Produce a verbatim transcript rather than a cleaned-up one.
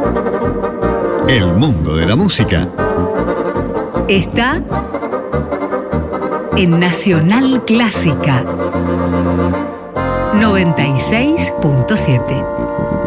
El mundo de la música está en Nacional Clásica noventa y seis punto siete.